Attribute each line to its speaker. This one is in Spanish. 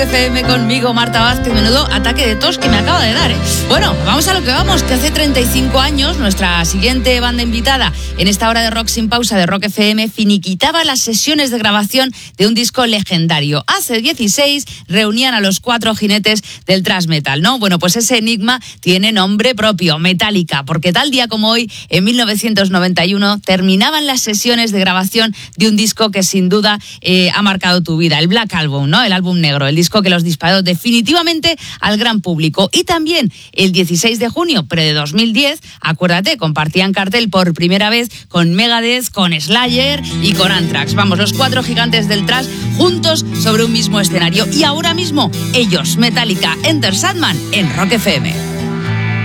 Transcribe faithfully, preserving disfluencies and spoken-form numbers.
Speaker 1: F M conmigo, Marta Vázquez. Menudo ataque de tos que me acaba de dar, ¿eh? Bueno, vamos a lo que vamos, que hace treinta y cinco años nuestra siguiente banda invitada en esta hora de Rock Sin Pausa de Rock F M finiquitaba las sesiones de grabación de un disco legendario. Hace dieciséis reunían a los cuatro jinetes del thrash metal, ¿no? Bueno, pues ese enigma tiene nombre propio, Metallica, porque tal día como hoy, en mil novecientos noventa y uno, terminaban las sesiones de grabación de un disco que sin duda eh, ha marcado tu vida, el Black Album, ¿no? El álbum negro, el disco que los disparó definitivamente al gran público. Y también el dieciséis de junio, pero de dos mil diez, acuérdate, compartían cartel por primera vez con Megadeth, con Slayer y con Anthrax. Vamos, los cuatro gigantes del thrash juntos sobre un mismo escenario. Y ahora mismo, ellos, Metallica, Enter Sandman, en Rock F M.